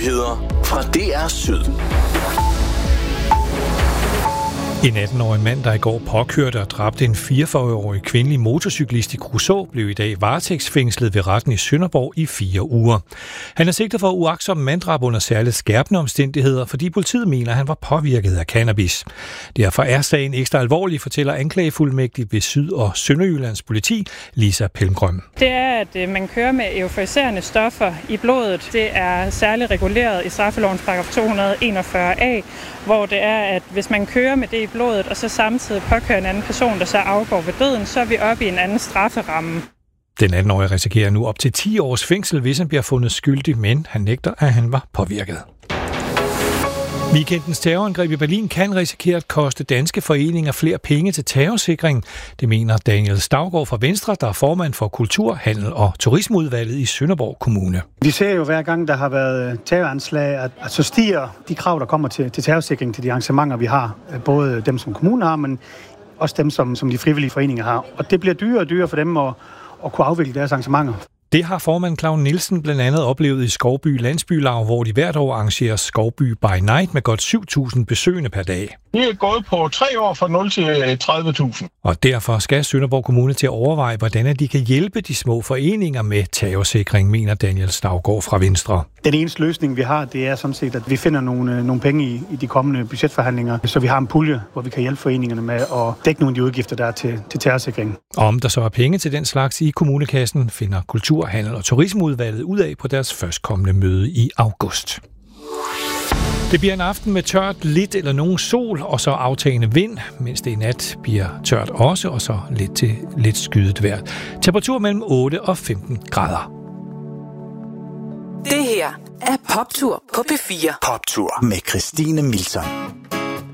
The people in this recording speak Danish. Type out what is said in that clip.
Nyheder fra DR Syd. En 18-årig mand, der i går påkørte og dræbte en 44-årig kvindelig motorcyklist i Kruså, blev i dag varetægtsfængslet ved retten i Sønderborg i 4 uger. Han er sigtet for uagtsom manddrab under særligt skærpende omstændigheder, fordi politiet mener, at han var påvirket af cannabis. Derfor er sagen ekstra alvorlig, fortæller anklagefuldmægtig ved Syd- og Sønderjyllands politi, Lisa Pelmgrøn. Det er, at man kører med euforiserende stoffer i blodet. Det er særligt reguleret i straffelovens paragraf 241a, hvor det er, at hvis man kører med det i blodet, og så samtidig påkører en anden person, der så afgår ved døden, så er vi oppe i en anden strafferamme. Den 18-årige risikerer nu op til 10 års fængsel, hvis han bliver fundet skyldig, men han nægter, at han var påvirket. Weekendens terrorangreb i Berlin kan risikere at koste danske foreninger flere penge til terrorsikring. Det mener Daniel Staugaard fra Venstre, der er formand for Kultur-, Handel- og Turismeudvalget i Sønderborg Kommune. Vi ser jo hver gang, der har været terroranslag, at så stiger de krav, der kommer til terrorsikring til de arrangementer, vi har. Både dem, som kommunen har, men også dem, som de frivillige foreninger har. Og det bliver dyrere og dyrere for dem at kunne afvikle deres arrangementer. Det har formand Claus Nielsen blandt andet oplevet i Skovby Landsbylav, hvor de hvert år arrangerer Skovby by Night med godt 7.000 besøgende per dag. Vi er gået på 3 år fra 0 til 30.000. Og derfor skal Sønderborg Kommune til at overveje, hvordan de kan hjælpe de små foreninger med terrorsikring, mener Daniel Staugaard fra Venstre. Den eneste løsning, vi har, det er sådan set, at vi finder nogle penge i de kommende budgetforhandlinger, så vi har en pulje, hvor vi kan hjælpe foreningerne med at dække nogle af de udgifter, der er til terrorsikring. Om der så er penge til den slags i kommunekassen, finder Kultur-, Handel- og Turismeudvalget ud af på deres førstkommende møde i august. Det bliver en aften med tørt, lidt eller nogen sol, og så aftagende vind, mens det i nat bliver tørt også, og så lidt skydet vejr. Temperatur mellem 8 og 15 grader. Det her er Poptur på P4. Poptur med Christine Milson.